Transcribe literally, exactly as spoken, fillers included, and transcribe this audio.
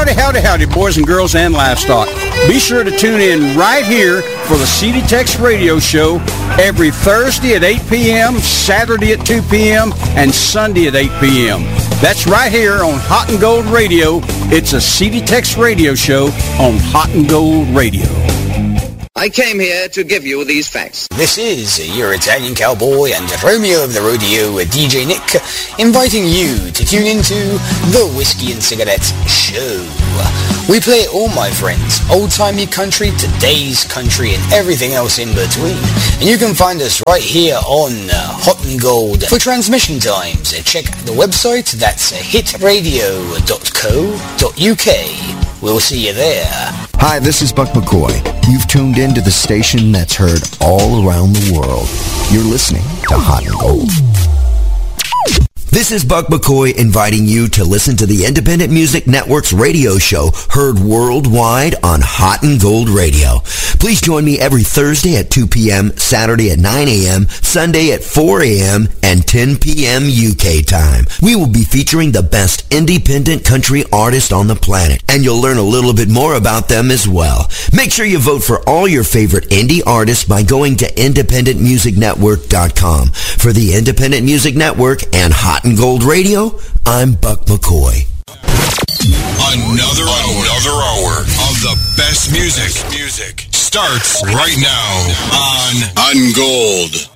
Howdy, howdy, howdy, boys and girls and livestock. Be sure to tune in right here for the C D Tex Radio Show every Thursday at eight p.m., Saturday at two p.m., and Sunday at eight p.m. That's right here on Hot and Gold Radio. It's a C D Tex Radio Show on Hot and Gold Radio. I came here to give you these facts. This is your Italian cowboy and Romeo of the Rodeo, D J Nick, inviting you to tune into the Whiskey and Cigarette Show. We play all, my friends, old-timey country, today's country, and everything else in between. And you can find us right here on uh, Hot and Gold. For transmission times, uh, check the website. That's uh, hit radio dot co dot u k. We'll see you there. Hi, this is Buck McCoy. You've tuned into the station that's heard all around the world. You're listening to Hot and Gold. This is Buck McCoy inviting you to listen to the Independent Music Network's radio show heard worldwide on Hot and Gold Radio. Please join me every Thursday at two p.m., Saturday at nine a.m., Sunday at four a.m., and ten p.m. U K time. We will be featuring the best independent country artists on the planet, and you'll learn a little bit more about them as well. Make sure you vote for all your favorite indie artists by going to independent music network dot com. For the Independent Music Network and Hot and Gold Radio, I'm Buck McCoy. Another hour, another hour of the best music. Music starts right now on On Gold.